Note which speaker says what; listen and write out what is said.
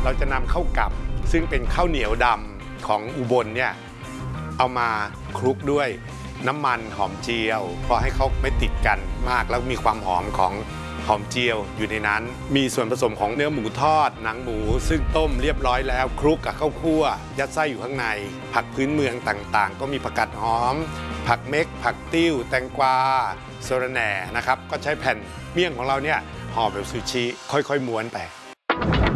Speaker 1: เราจะนำข้าวกับซึ่งเป็นข้าวเหนียวดำของอุบลเนี่ยเอามาคลุกด้วยน้ำมันหอมเจียวพอให้เขาไม่ติดกันมากแล้วมีความหอมของหอมเจียวอยู่ในนั้นมีส่วนผสมของเนื้อหมูทอดหนังหมูซึ่งต้มเรียบร้อยแล้วคลุกกับข้าวคั่วยัดไส้อยู่ข้างในผักพื้นเมืองต่างๆก็มีผักกาดหอมผักเม็กผักติ้วแตงกวาสะระแหน่นะครับก็ใช้แผ่นเมี่ยงของเราเนี่ยห่อแบบซูชิค่อยๆม้วนไป